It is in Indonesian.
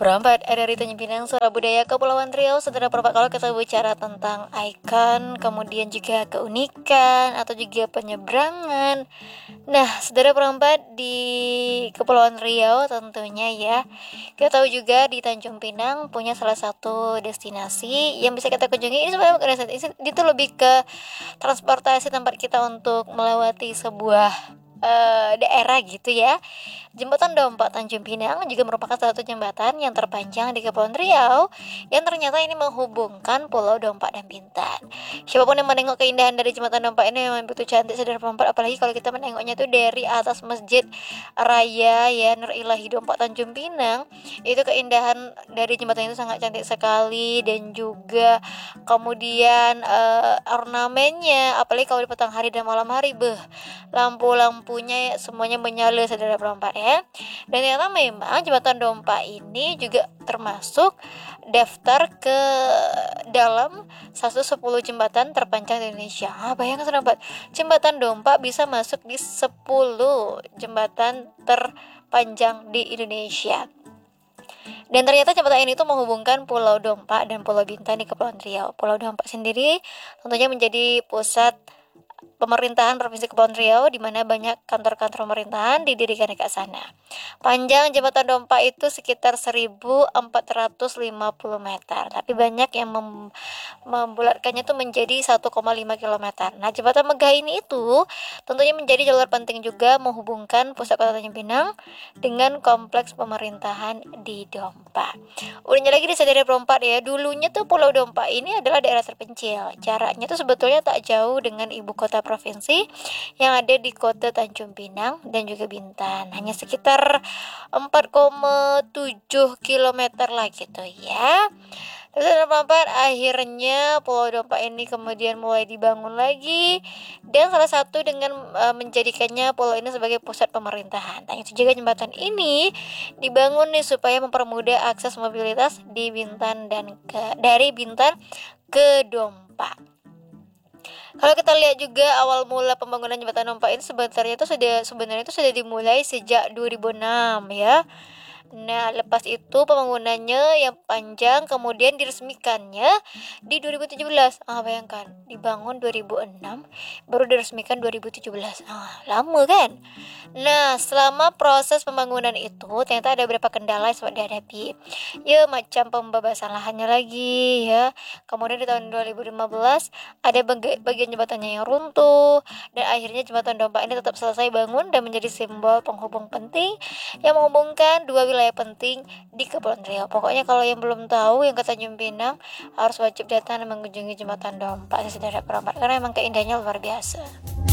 Berempat, dari Tanjung Pinang, Surabaya Budaya Kepulauan Riau. Saudara perempat, kalau kita bicara tentang ikon, kemudian juga keunikan atau juga penyeberangan. Nah, saudara perempat, di Kepulauan Riau tentunya ya, kita tahu juga di Tanjung Pinang punya salah satu destinasi yang bisa kita kunjungi. Ini sebenarnya bukan destinasi, itu lebih ke transportasi tempat kita untuk melewati sebuah daerah gitu ya. Jembatan Dompa Tanjung Pinang juga merupakan salah satu jembatan yang terpanjang di Kepulauan Riau yang ternyata ini menghubungkan Pulau Dompa dan Bintan. Siapapun yang menengok keindahan dari jembatan Dompa ini memang begitu cantik, saudara perempat, apalagi kalau kita menengoknya tuh dari atas Masjid Raya ya Nur Ilahi Dompa Tanjung Pinang. Itu keindahan dari jembatan itu sangat cantik sekali, dan juga kemudian ornamennya, apalagi kalau di petang hari dan malam hari, lampu-lampunya semuanya menyala, saudara perempat ya. Dan ternyata memang jembatan Dompa ini juga termasuk daftar ke dalam 110 jembatan terpanjang di Indonesia. Bayangkan saudara, jembatan Dompa bisa masuk di 10 jembatan terpanjang di Indonesia. Dan ternyata jembatan ini tuh menghubungkan Pulau Dompa dan Pulau Bintan di Kepulauan Riau. Pulau Dompa sendiri tentunya menjadi pusat pemerintahan Provinsi Kepulauan Riau, di mana banyak kantor-kantor pemerintahan didirikan di sana. Panjang jembatan Dompa itu sekitar 1450 meter, tapi banyak yang membulatkannya itu menjadi 1,5 km. Nah, jembatan megah ini itu tentunya menjadi jalur penting juga menghubungkan pusat kota Tanjung Pinang dengan kompleks pemerintahan di Dompa. Uniknya lagi di saudara perempat ya, dulunya tuh Pulau Dompa ini adalah daerah terpencil. Jaraknya tuh sebetulnya tak jauh dengan ibu kota provinsi yang ada di kota Tanjung Pinang dan juga Bintan, hanya sekitar 4,7 km lah gitu ya. Terus akhirnya Pulau Dompa ini kemudian mulai dibangun lagi, dan salah satu dengan menjadikannya pulau ini sebagai pusat pemerintahan. Nah, itu juga jembatan ini dibangun nih supaya mempermudah akses mobilitas di Bintan dan dari Bintan ke Dompa. Kalau kita lihat juga awal mula pembangunan jembatan Dompa ini sebenarnya itu sudah dimulai sejak 2006 ya. Nah, lepas itu pembangunannya yang panjang kemudian diresmikannya di 2017. Bayangkan, dibangun 2006, baru diresmikan 2017. Lama kan? Nah, selama proses pembangunan itu ternyata ada beberapa kendala yang sempat dihadapi. Ya, macam pembebasan lahannya lagi ya. Kemudian di tahun 2015 ada bagian jembatannya yang runtuh, dan akhirnya jembatan Dompa ini tetap selesai bangun dan menjadi simbol penghubung penting yang menghubungkan dua wilayah penting di Kepulauan Riau. Pokoknya kalau yang belum tahu yang ke Tanjung Pinang harus wajib datang dan mengunjungi jembatan Dompa, saudara perempat, karena memang keindahannya luar biasa.